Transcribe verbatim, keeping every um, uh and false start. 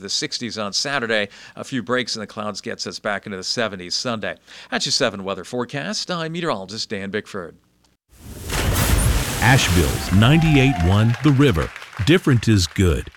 the sixties on Saturday. A few breaks in the clouds gets us back into the seventies Sunday. That's your seven weather forecast. I'm meteorologist Dan Bickford. Asheville's ninety-eight point one The River. Different is good.